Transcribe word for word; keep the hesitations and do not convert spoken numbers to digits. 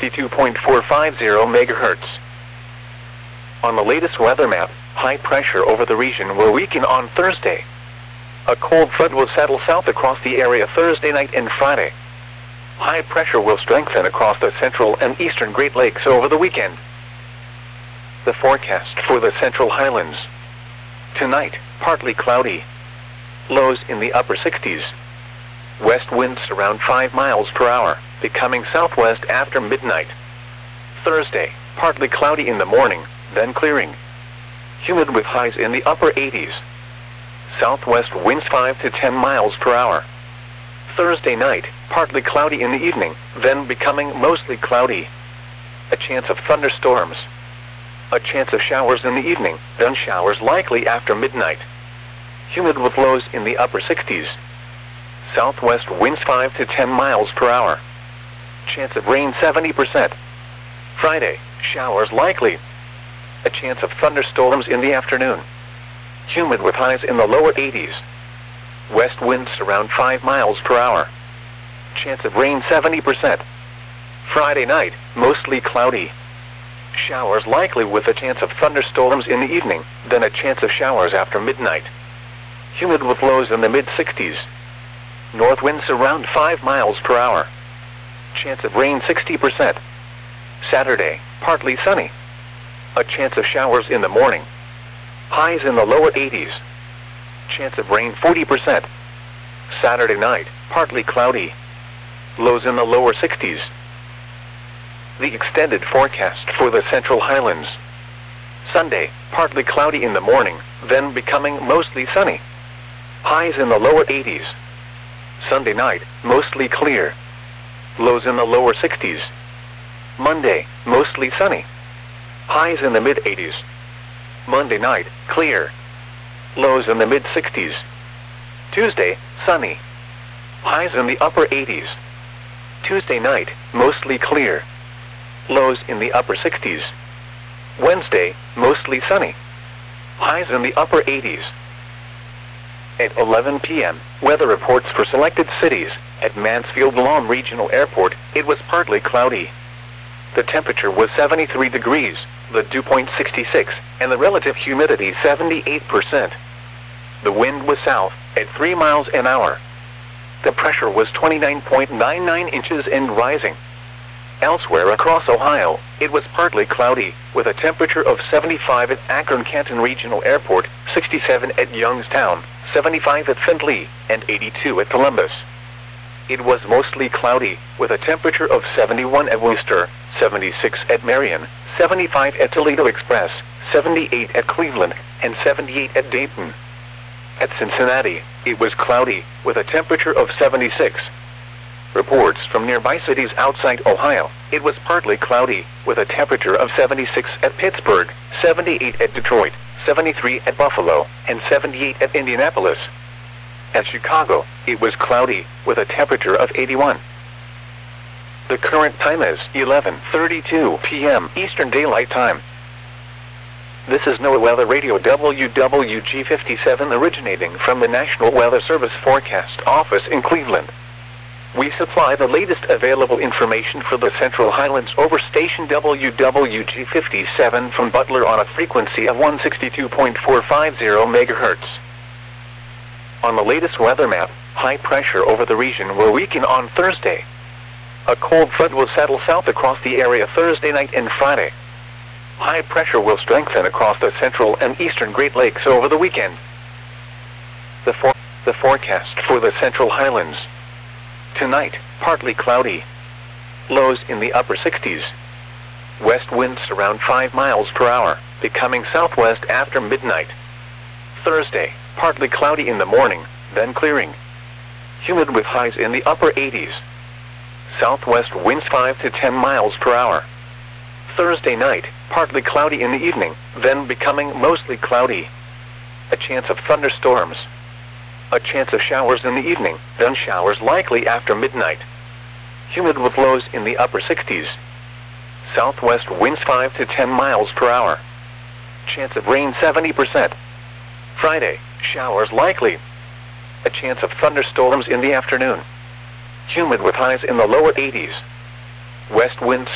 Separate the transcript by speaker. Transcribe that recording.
Speaker 1: sixty-two point four five zero megahertz. On the latest weather map, high pressure over the region will weaken on Thursday. A cold front will settle south across the area Thursday night and Friday. High pressure will strengthen across the central and eastern Great Lakes over the weekend. The forecast for the Central Highlands. Tonight, partly cloudy. Lows in the upper sixties. West winds around five miles per hour, becoming southwest after midnight. Thursday, partly cloudy in the morning, then clearing. Humid with highs in the upper eighties. Southwest winds five to ten miles per hour. Thursday night, partly cloudy in the evening, then becoming mostly cloudy. A chance of thunderstorms. A chance of showers in the evening, then showers likely after midnight. Humid with lows in the upper sixties. Southwest winds five to ten miles per hour. Chance of rain seventy percent. Friday, showers likely. A chance of thunderstorms in the afternoon. Humid with highs in the lower eighties. West winds around five miles per hour. Chance of rain seventy percent. Friday night, mostly cloudy. Showers likely with a chance of thunderstorms in the evening, then a chance of showers after midnight. Humid with lows in the mid sixties. North winds around five miles per hour. Chance of rain sixty percent. Saturday, partly sunny. A chance of showers in the morning. Highs in the lower eighties. Chance of rain forty percent. Saturday night, partly cloudy. Lows in the lower sixties. The extended forecast for the Central Highlands. Sunday, partly cloudy in the morning, then becoming mostly sunny. Highs in the lower eighties. Sunday night, mostly clear. Lows in the lower sixties. Monday, mostly sunny. Highs in the mid eighties. Monday night, clear. Lows in the mid sixties. Tuesday, sunny. Highs in the upper eighties. Tuesday night, mostly clear. Lows in the upper sixties. Wednesday, mostly sunny. Highs in the upper eighties. At eleven p m, weather reports for selected cities. At Mansfield-Guam Regional Airport, it was partly cloudy. The temperature was seventy-three degrees, the dew point sixty-six, and the relative humidity seventy-eight percent. The wind was south, at three miles an hour. The pressure was twenty-nine point nine nine inches and rising. Elsewhere across Ohio, it was partly cloudy, with a temperature of seventy-five at Akron-Canton Regional Airport, sixty-seven at Youngstown, seventy-five at Findlay, and eighty-two at Columbus. It was mostly cloudy, with a temperature of seventy-one at Worcester, seventy-six at Marion, seventy-five at Toledo Express, seventy-eight at Cleveland, and seventy-eight at Dayton. At Cincinnati, it was cloudy, with a temperature of seventy-six. Reports from nearby cities outside Ohio, it was partly cloudy, with a temperature of seventy-six at Pittsburgh, seventy-eight at Detroit, seventy-three at Buffalo, and seventy-eight at Indianapolis. At Chicago, it was cloudy, with a temperature of eighty-one. The current time is eleven thirty-two p m Eastern Daylight Time. This is NOAA Weather Radio W W G fifty-seven originating from the National Weather Service Forecast Office in Cleveland. We supply the latest available information for the Central Highlands over station W W G fifty-seven from Butler on a frequency of one sixty-two point four five zero megahertz. On the latest weather map, high pressure over the region will weaken on Thursday. A cold front will settle south across the area Thursday night and Friday. High pressure will strengthen across the central and eastern Great Lakes over the weekend. The, for the forecast for the Central Highlands. Tonight, partly cloudy. Lows in the upper sixties. West winds around five miles per hour, becoming southwest after midnight. Thursday, partly cloudy in the morning, then clearing. Humid with highs in the upper eighties. Southwest winds five to ten miles per hour. Thursday night, partly cloudy in the evening, then becoming mostly cloudy. A chance of thunderstorms. A chance of showers in the evening, then showers likely after midnight. Humid with lows in the upper sixties. Southwest winds five to ten miles per hour. Chance of rain seventy percent. Friday, showers likely. A chance of thunderstorms in the afternoon. Humid with highs in the lower eighties. West winds